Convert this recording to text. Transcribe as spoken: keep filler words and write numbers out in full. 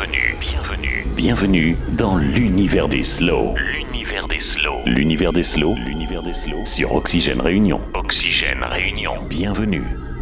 Bienvenue, bienvenue, bienvenue dans l'univers des slows. L'univers des slows. L'univers des slows. L'univers des slows. Sur Oxygène Réunion. Oxygène Réunion. Bienvenue.